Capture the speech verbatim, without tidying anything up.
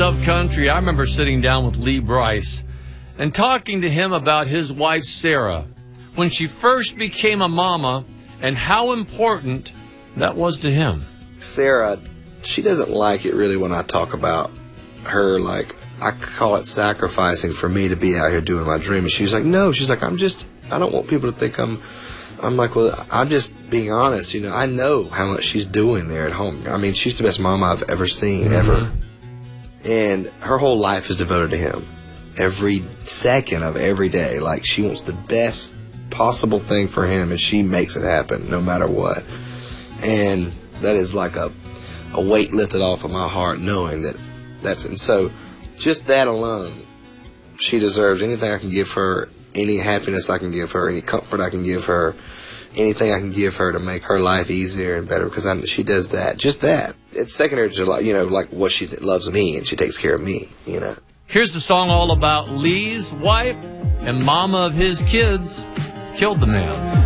Upcountry, I remember sitting down with Lee Brice and talking to him about his wife, Sarah, when she first became a mama and how important that was to him. Sarah, she doesn't like it really when I talk about her, like, I call it sacrificing for me to be out here doing my dream. And she's like, no, she's like, I'm just, I don't want people to think I'm, I'm like, well, I'm just being honest, you know. I know how much she's doing there at home. I mean, she's the best mama I've ever seen, mm-hmm. ever. And her whole life is devoted to him. Every second of every day, like, she wants the best possible thing for him, and she makes it happen no matter what. And that is like a, a weight lifted off of my heart, knowing that that's, and so just that alone, she deserves anything I can give her, any happiness I can give her, any comfort I can give her, anything I can give her to make her life easier and better, because I, she does that, just that. It's secondary to, like, you know, like what she loves me, and she takes care of me, you know. Here's the song all about Lee's wife and mama of his kids killed the man.